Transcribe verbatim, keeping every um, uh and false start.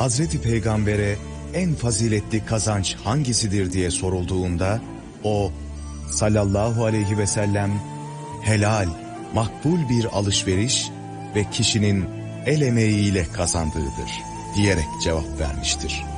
Hazreti Peygamber'e en faziletli kazanç hangisidir diye sorulduğunda, o sallallahu aleyhi ve sellem helal, makbul bir alışveriş ve kişinin el emeğiyle kazandığıdır diyerek cevap vermiştir.